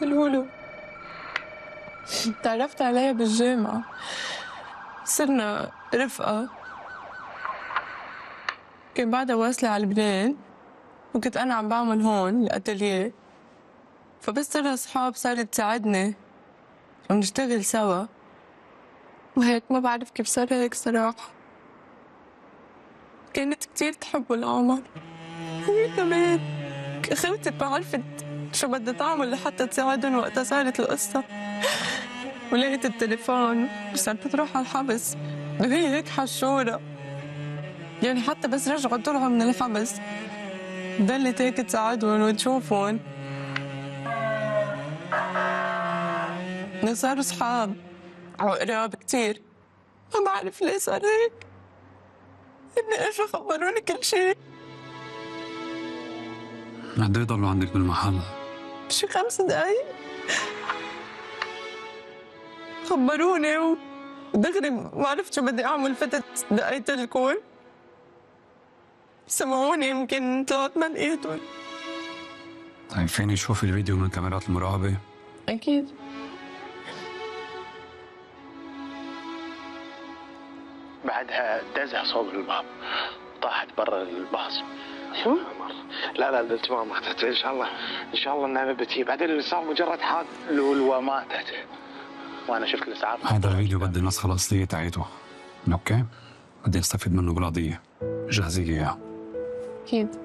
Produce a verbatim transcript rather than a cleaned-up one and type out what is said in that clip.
قولوا تعرفت عليها بالجامعة، صرنا رفقة. كان بعدها واصلة على لبنان وكنت أنا عم بعمل هون الأتليه، فبس صرنا أصحاب صارت تساعدني ونشتغل سوا، وهيك ما بعرف كيف صار هيك صراحة. كانت كتير تحبه العمر، وهي كمان خوتي ما عرفت شو بدها تعمل لحتى تساعدهم وقتها صارت القصة، ولقيت التليفون وصارت تروح على الحبس وهي هيك حشورة. يعني حتى بس رجعوا طلعوا من الحبس ضلت هيك تساعدهم وتشوفهم، صاروا صحاب وقراب كتير. ما بعرف ليه صار هيك، إني اجوا خبروني كل شيء. قد ايه ضلوا عندك بالمحل؟ شي خمس دقايق خبروني ودغري ما عرفت شو بدي اعمل، فتت دقيت الكول سمعوني يمكن طلعت ما لقيتهم. طيب فيني اشوف الفيديو من كاميرات المراقبة؟ اكيد. بعدها دزها صوب الباب، طاحت برا الباص. شو؟ لا لا انت ما ماتت ان شاء الله، ان شاء الله انها بتجي. بعدين اللي صار مجرد حادث. لولو ماتت وانا شفت الاسعاف. هذا الفيديو بدي النسخة الأصلية تاعته، اوكي؟ بدي استفيد منه بالقضية، جهزي لي اياه. اكيد.